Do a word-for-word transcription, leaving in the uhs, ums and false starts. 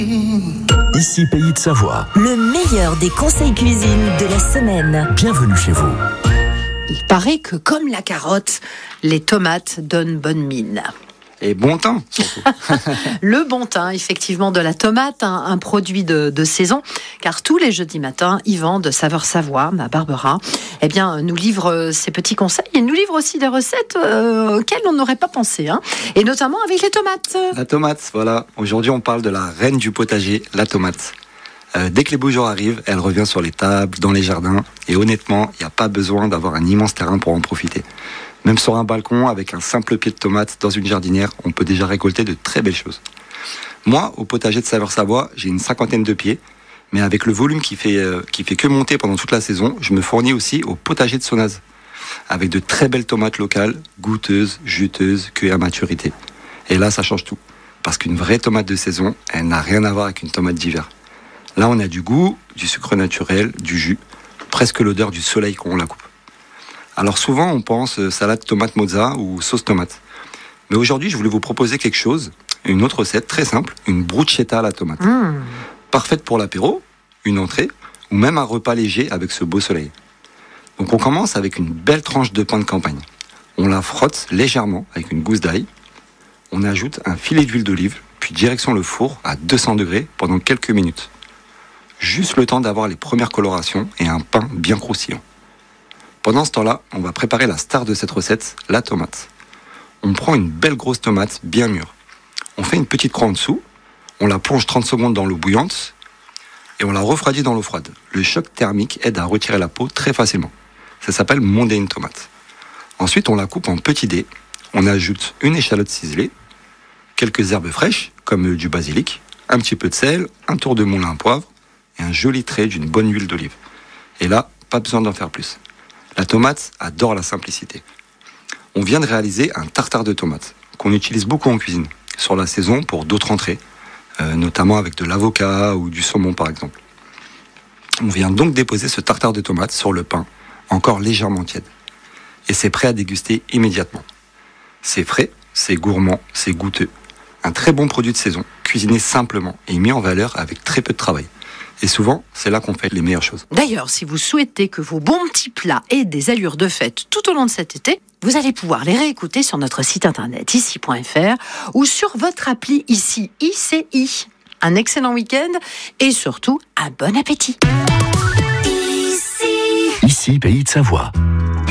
Ici Pays de Savoie. Le meilleur des conseils cuisine de la semaine. Bienvenue chez vous. Il paraît que comme la carotte, les tomates donnent bonne mine. Et bon teint, surtout. Le bon teint, effectivement, de la tomate, un, un produit de, de saison, car tous les jeudis matins, Yvan de Saveur Savoie, ma Barbara, eh bien, nous livre ses petits conseils et nous livre aussi des recettes euh, auxquelles on n'aurait pas pensé, hein, et notamment avec les tomates. La tomate, voilà. Aujourd'hui, on parle de la reine du potager, la tomate. Euh, dès que les beaux jours arrivent, elle revient sur les tables, dans les jardins, et honnêtement, il n'y a pas besoin d'avoir un immense terrain pour en profiter. Même sur un balcon, avec un simple pied de tomate dans une jardinière, on peut déjà récolter de très belles choses. Moi, au potager de Saveur Savoie, j'ai une cinquantaine de pieds, mais avec le volume qui fait, euh, qui fait que monter pendant toute la saison, je me fournis aussi au potager de Sonaz, avec de très belles tomates locales, goûteuses, juteuses, cueillies à maturité. Et là, ça change tout, parce qu'une vraie tomate de saison, elle n'a rien à voir avec une tomate d'hiver. Là, on a du goût, du sucre naturel, du jus, presque l'odeur du soleil quand on la coupe. Alors souvent, on pense salade tomate mozza ou sauce tomate. Mais aujourd'hui, je voulais vous proposer quelque chose, une autre recette très simple, une bruschetta à la tomate. Mmh. Parfaite pour l'apéro, une entrée, ou même un repas léger avec ce beau soleil. Donc on commence avec une belle tranche de pain de campagne. On la frotte légèrement avec une gousse d'ail. On ajoute un filet d'huile d'olive, puis direction le four à deux cents degrés pendant quelques minutes. Juste le temps d'avoir les premières colorations et un pain bien croustillant. Pendant ce temps-là, on va préparer la star de cette recette, la tomate. On prend une belle grosse tomate bien mûre. On fait une petite croix en dessous, on la plonge trente secondes dans l'eau bouillante et on la refroidit dans l'eau froide. Le choc thermique aide à retirer la peau très facilement. Ça s'appelle monder une tomate. Ensuite, on la coupe en petits dés. On ajoute une échalote ciselée, quelques herbes fraîches comme du basilic, un petit peu de sel, un tour de moulin à poivre et un joli trait d'une bonne huile d'olive. Et là, pas besoin d'en faire plus. La tomate adore la simplicité. On vient de réaliser un tartare de tomates qu'on utilise beaucoup en cuisine, sur la saison pour d'autres entrées, euh, notamment avec de l'avocat ou du saumon par exemple. On vient donc déposer ce tartare de tomates sur le pain, encore légèrement tiède. Et c'est prêt à déguster immédiatement. C'est frais, c'est gourmand, c'est goûteux. Un très bon produit de saison, cuisiné simplement et mis en valeur avec très peu de travail. Et souvent, c'est là qu'on fait les meilleures choses. D'ailleurs, si vous souhaitez que vos bons petits plats aient des allures de fête tout au long de cet été, vous allez pouvoir les réécouter sur notre site internet ici point f r ou sur votre appli ici, I C I. Un excellent week-end et surtout, un bon appétit. Ici, Ici Pays de Savoie.